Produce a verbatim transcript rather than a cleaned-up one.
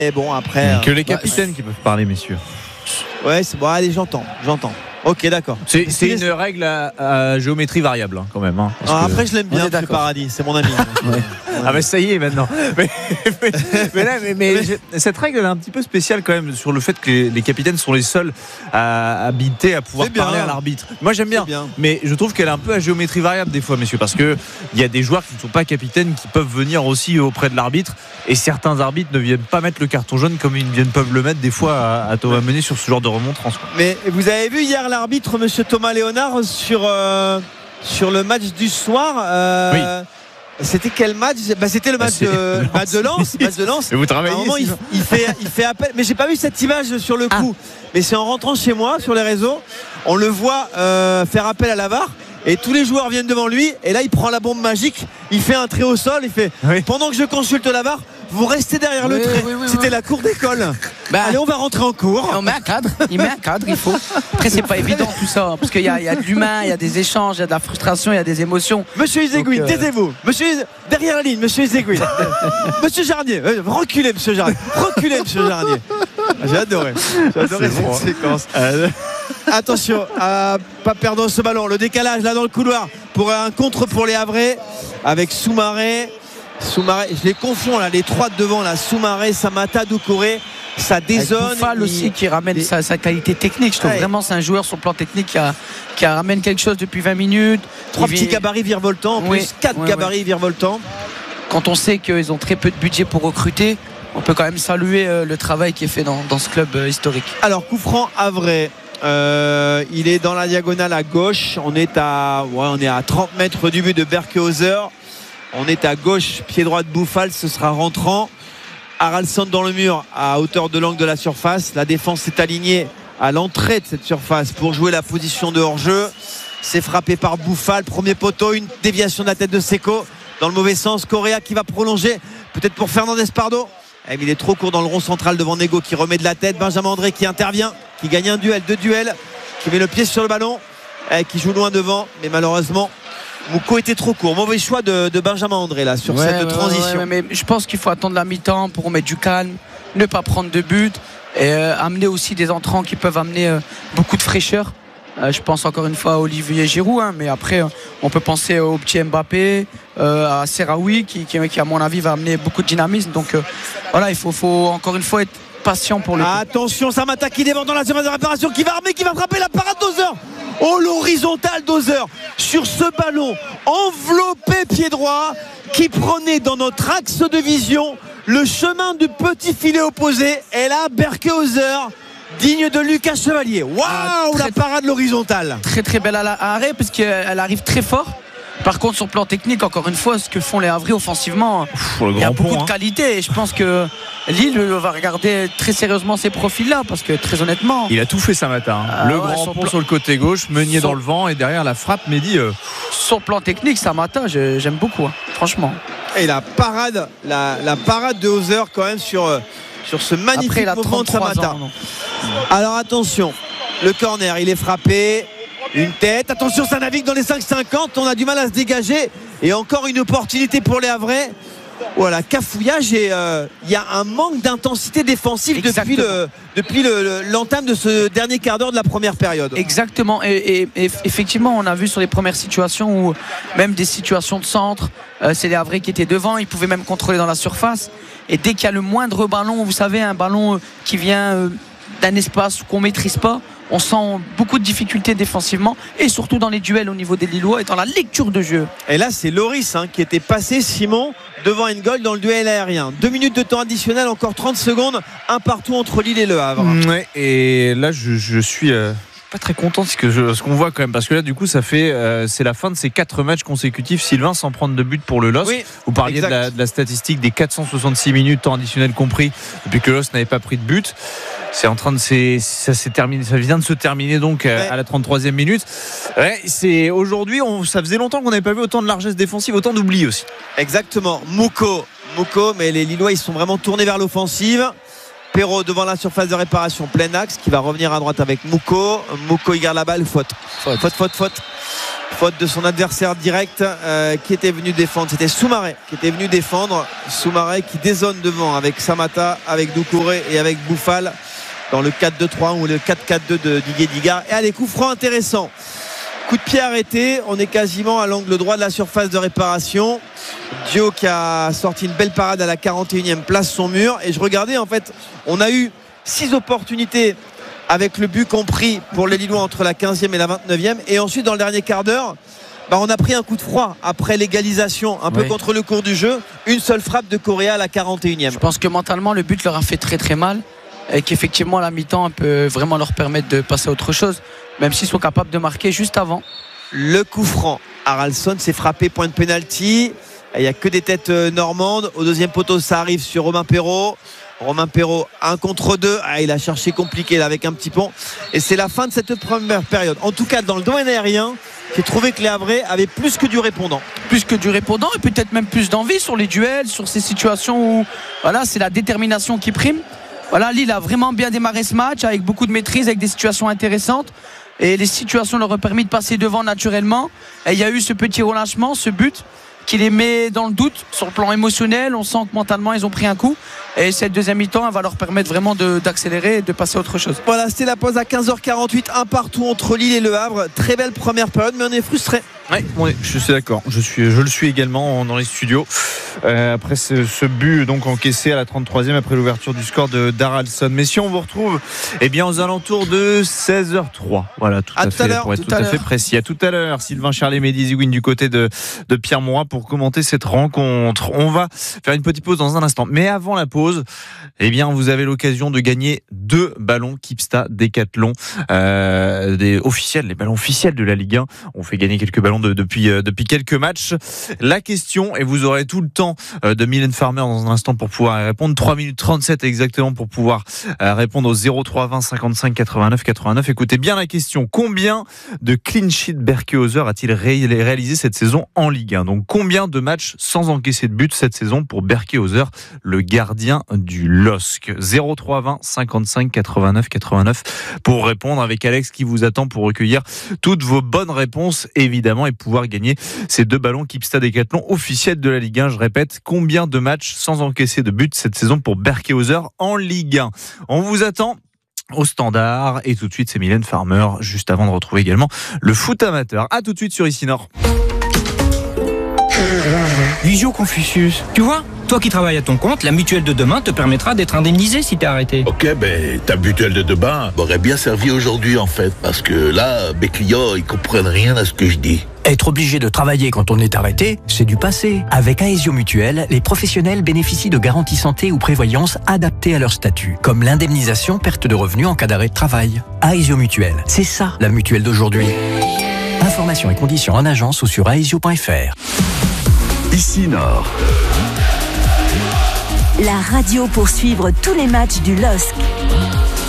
Et bon, après. Que les euh, capitaines ouais, qui peuvent parler, messieurs. Ouais, c'est bon. Allez, j'entends. J'entends. Ok, d'accord. C'est, c'est une règle à, à géométrie variable, hein, quand même. Hein, Alors, que... Après, je l'aime bien, M. Paradis. C'est mon ami. ouais. Ah, bah ça y est maintenant. mais, mais, mais là, mais, mais, mais cette règle, elle est un petit peu spéciale quand même sur le fait que les, les capitaines sont les seuls à habiliter à pouvoir parler à l'arbitre. Moi, j'aime bien, bien, mais je trouve qu'elle est un peu à géométrie variable des fois, messieurs, parce que il y a des joueurs qui ne sont pas capitaines qui peuvent venir aussi auprès de l'arbitre, et certains arbitres ne viennent pas mettre le carton jaune comme ils viennent peuvent le mettre des fois à, à Thomas Meunier sur ce genre de remontrance. Mais vous avez vu hier l'arbitre, Monsieur Thomas Léonard, sur euh, sur le match du soir. Euh, oui. C'était quel match? Bah, c'était le match, bah, de, match de Lens. Match de Lens. Et vous travaillez. Moment, il, il, fait, il fait appel. Mais j'ai pas vu cette image sur le coup. Ah. Mais c'est en rentrant chez moi sur les réseaux, on le voit euh, faire appel à la V A R. Et tous les joueurs viennent devant lui. Et là, il prend la bombe magique. Il fait un trait au sol. Il fait. Oui. Pendant que je consulte la V A R, vous restez derrière oui, le trait. Oui, oui, C'était oui. la cour d'école. Bah, allez, on va rentrer en cours. On met un cadre. Il met un cadre. Il faut. Après, c'est pas évident tout ça, parce qu'il y, y a de l'humain, il y a des échanges, il y a de la frustration, il y a des émotions. Monsieur Izegui, euh... taisez-vous. Monsieur Iz... derrière la ligne, Monsieur Izegui. Monsieur Jarnier, euh, reculez, Monsieur Jarnier. Reculez, Monsieur Jarnier. J'ai adoré. J'ai adoré cette bon. séquence. Euh... Attention à pas perdre ce ballon. Le décalage là dans le couloir pour un contre pour les Havrais avec Soumaré. Soumaré, je les confonds là, les trois de devant là, Soumaré, Samata, Doucouré. Ça dézonne. Boufal aussi qui ramène des... sa, sa qualité technique. Je trouve ouais. vraiment c'est un joueur sur le plan technique qui, a, qui a ramène quelque chose depuis vingt minutes. Trois petits vient... gabarits virevoltants en oui. plus, quatre ouais, gabarits ouais. virevoltants. Quand on sait qu'ils ont très peu de budget pour recruter, on peut quand même saluer euh, le travail qui est fait dans, dans ce club euh, historique. Alors coup franc Havrais. Euh, il est dans la diagonale à gauche. On est à, ouais, on est à trente mètres du but de Berkehauser. On est à gauche, pied droit de Boufal, ce sera rentrant. Haraldsson dans le mur à hauteur de l'angle de la surface. La défense est alignée à l'entrée de cette surface pour jouer la position de hors-jeu. C'est frappé par Boufal, premier poteau, une déviation de la tête de Seko dans le mauvais sens. Correa qui va prolonger, peut-être pour Fernandez Pardo. Eh, il est trop court dans le rond central devant Nego qui remet de la tête. Benjamin André qui intervient, qui gagne un duel, deux duels, qui met le pied sur le ballon, eh, qui joue loin devant, mais malheureusement Mouko était trop court. Mauvais choix de, de Benjamin André là sur ouais, cette ouais, transition. Ouais, mais je pense qu'il faut attendre la mi-temps pour mettre du calme, ne pas prendre de but et euh, amener aussi des entrants qui peuvent amener euh, beaucoup de fraîcheur. Euh, je pense encore une fois à Olivier Giroud, hein, mais après euh, on peut penser au petit Mbappé, euh, à Seraoui qui, qui, qui à mon avis va amener beaucoup de dynamisme. Donc euh, voilà, il faut, faut encore une fois être patient pour le. Attention, Samata qui dévore dans la surface de réparation, qui va armer, qui va frapper la parade Dozer. Oh, l'horizontale Dozer sur ce ballon enveloppé pied droit qui prenait dans notre axe de vision le chemin du petit filet opposé. Et là, Berkehauser digne de Lucas Chevalier. Waouh, ah, la parade l'horizontale. Très très belle à l'arrêt parce qu'elle arrive très fort. Par contre, sur le plan technique, encore une fois, ce que font les Havrais offensivement, Ouf, il y a beaucoup pont, de hein. qualité. Et je pense que Lille va regarder très sérieusement ces profils-là, parce que très honnêtement, il a tout fait ça matin. Hein. Le ouais, grand pont plan... sur le côté gauche, Meunier sur... dans le vent et derrière la frappe, Mehdi. Euh... Sur le plan technique, Samata, je, j'aime beaucoup, hein, franchement. Et la parade, la, la parade de Hauser quand même sur sur ce magnifique Après, mouvement de Samata. Ans, Alors attention, le corner, il est frappé. Une tête, attention, ça navigue dans les cinq cinquante, on a du mal à se dégager et encore une opportunité pour les Havrais. Voilà, cafouillage et il euh, y a un manque d'intensité défensive Exactement. depuis, le, depuis le, le, l'entame de ce dernier quart d'heure de la première période. Exactement, et, et, et effectivement on a vu sur les premières situations où même des situations de centre, euh, c'est les Havrais qui étaient devant, ils pouvaient même contrôler dans la surface et dès qu'il y a le moindre ballon, vous savez, un ballon qui vient euh, d'un espace qu'on ne maîtrise pas, on sent beaucoup de difficultés défensivement et surtout dans les duels au niveau des Lillois et dans la lecture de jeu. Et là c'est Loris hein, qui était passé, Simon, devant N'Gol dans le duel aérien. Deux minutes de temps additionnel, encore trente secondes, un partout entre Lille et Le Havre. Ouais, et là je, je suis euh, pas très content de ce, que je, ce qu'on voit quand même, parce que là du coup ça fait euh, c'est la fin de ces quatre matchs consécutifs, Sylvain, sans prendre de but pour le L O S. Oui, vous parliez de la, de la statistique des quatre cent soixante-six minutes temps additionnel compris depuis que le L O S n'avait pas pris de but. C'est en train de c'est, ça s'est terminé, ça vient de se terminer donc ouais. à la trente-troisième minute. Ouais, c'est aujourd'hui, on, ça faisait longtemps qu'on n'avait pas vu autant de largesse défensive, autant d'oubli aussi. Exactement. Mouko, Mouko, mais les Lillois ils sont vraiment tournés vers l'offensive. Perrault devant la surface de réparation, plein axe, qui va revenir à droite avec Mouko. Mouko il garde la balle, faute. Faute, faute, faute. faute. Faute de son adversaire direct euh, qui était venu défendre. C'était Soumaré qui était venu défendre. Soumaré qui dézone devant avec Samata, avec Doucouré et avec Bouffal dans le quatre deux trois ou le quatre quatre deux de Didier Digard. Et allez, coup franc intéressant. Coup de pied arrêté. On est quasiment à l'angle droit de la surface de réparation. Dio qui a sorti une belle parade à la quarante et unième place son mur. Et je regardais, en fait, on a eu six opportunités avec le but compris pour les Lillois entre la quinzième et la vingt-neuvième. Et ensuite, dans le dernier quart d'heure, bah, on a pris un coup de froid après l'égalisation, un peu oui. contre le cours du jeu. Une seule frappe de Correa à la quarante et unième. Je pense que mentalement, le but leur a fait très très mal. Et qu'effectivement, la mi-temps peut vraiment leur permettre de passer à autre chose, même s'ils sont capables de marquer juste avant. Le coup franc. Haraldsson s'est frappé, point de pénalty. Il n'y a que des têtes normandes. Au deuxième poteau, ça arrive sur Romain Perrault. Romain Perrault, un contre deux. Ah, il a cherché compliqué là avec un petit pont. Et c'est la fin de cette première période. En tout cas, dans le domaine aérien, j'ai trouvé que les Havrais avaient plus que du répondant. Plus que du répondant et peut-être même plus d'envie sur les duels, sur ces situations où voilà, c'est la détermination qui prime. Voilà, Lille a vraiment bien démarré ce match avec beaucoup de maîtrise, avec des situations intéressantes. Et les situations leur ont permis de passer devant naturellement. Et il y a eu ce petit relâchement, ce but qui les met dans le doute sur le plan émotionnel. On sent que mentalement ils ont pris un coup et cette deuxième mi-temps elle va leur permettre vraiment de, d'accélérer et de passer à autre chose. Voilà, c'était la pause à quinze heures quarante-huit, un partout entre Lille et Le Havre. Très belle première période, mais on est frustré. Oui, je suis d'accord. Je suis, je le suis également dans les studios. Euh, après ce, ce but donc encaissé à la trente-troisième après l'ouverture du score de Haraldsson. Mais si on vous retrouve, eh bien aux alentours de seize heures trois. Voilà, tout à, à fait, pour être tout, tout à, à fait précis. À tout à l'heure, Sylvain Charlet, Mehdi Zigouine du côté de, de Pierre Mauroy pour commenter cette rencontre. On va faire une petite pause dans un instant. Mais avant la pause, eh bien vous avez l'occasion de gagner deux ballons Kipsta Décathlon, euh, des officiels, les ballons officiels de la Ligue un. On fait gagner quelques ballons de, depuis euh, depuis quelques matchs. La question, et vous aurez tout le temps euh, de Mylène Farmer dans un instant pour pouvoir y répondre. trois minutes trente-sept exactement pour pouvoir euh, répondre au zéro trois vingt cinquante-cinq quatre-vingt-neuf quatre-vingt-neuf. Écoutez bien la question. Combien de clean sheet Berkehauser a-t-il ré- réalisé cette saison en Ligue un? Donc combien de matchs sans encaisser de but cette saison pour Berkehauser, le gardien du L O S C? Zéro trois vingt cinquante-cinq quatre-vingt-neuf quatre-vingt-neuf pour répondre avec Alex qui vous attend pour recueillir toutes vos bonnes réponses évidemment et pouvoir gagner ces deux ballons Kipsta Décathlon officiels de la Ligue un. Je répète, combien de matchs sans encaisser de but cette saison pour Berkehauser en Ligue un? On vous attend au standard et tout de suite c'est Mylène Farmer juste avant de retrouver également le foot amateur. A tout de suite sur Ici Nord. Visio Confucius, tu vois, toi qui travailles à ton compte, la mutuelle de demain te permettra d'être indemnisé si t'es arrêté. Ok, ben ta mutuelle de demain m'aurait bien servi aujourd'hui en fait, parce que là, mes clients, ils comprennent rien à ce que je dis. Être obligé de travailler quand on est arrêté, c'est du passé. Avec Aesio Mutuelle, les professionnels bénéficient de garanties santé ou prévoyance adaptées à leur statut, comme l'indemnisation perte de revenus en cas d'arrêt de travail. Aesio Mutuelle, c'est ça la mutuelle d'aujourd'hui. Informations et conditions en agence ou sur aesio point f r. Ici Nord. La radio pour suivre tous les matchs du L O S C.